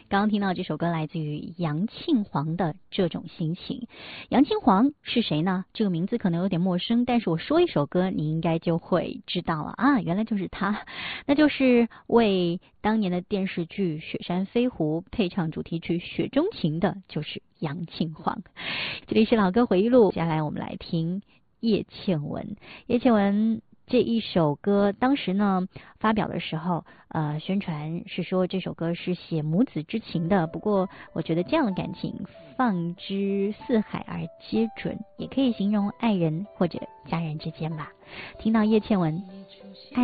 刚刚听到这首歌来自于杨庆煌的这种心情。杨庆煌是谁呢？这个名字可能有点陌生，但是我说一首歌你应该就会知道了啊，原来就是他，那就是为当年的电视剧《雪山飞狐》配唱主题曲《雪中情》的，就是杨庆煌。这里是老歌回忆录，接下来我们来听叶倩文。叶倩文这一首歌当时呢发表的时候，宣传是说这首歌是写母子之情的，不过我觉得这样的感情放之四海而皆准，也可以形容爱人或者家人之间吧。听到叶倩文爱